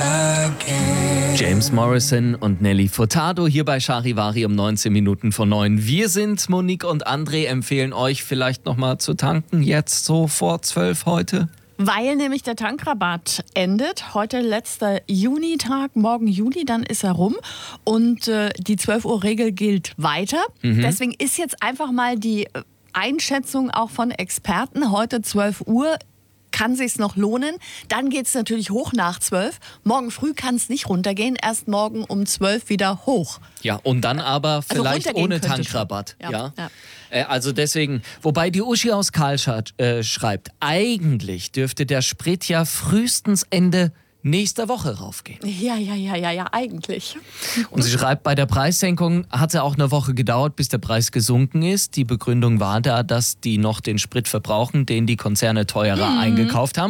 James Morrison und Nelly Furtado hier bei Charivari um 19 Minuten vor 9. Wir sind Monique und André, empfehlen euch vielleicht nochmal zu tanken, jetzt so vor 12 heute. Weil nämlich der Tankrabatt endet. Heute letzter Junitag, morgen Juli, dann ist er rum. Und die 12-Uhr-Regel gilt weiter. Deswegen ist jetzt einfach mal die Einschätzung auch von Experten. Heute 12 Uhr kann sich's noch lohnen. Dann geht's natürlich hoch nach 12. Morgen früh kann es nicht runtergehen. Erst morgen um 12 wieder hoch. Ja, und dann aber vielleicht runtergehen ohne könnte Tankrabatt. schon. Ja. Ja. Also deswegen, wobei die Uschi aus Karlstadt schreibt, eigentlich dürfte der Sprit ja frühestens Ende nächster Woche raufgehen. Ja, eigentlich. Und sie schreibt, bei der Preissenkung hat es ja auch eine Woche gedauert, bis der Preis gesunken ist. Die Begründung war da, dass die noch den Sprit verbrauchen, den die Konzerne teurer eingekauft haben.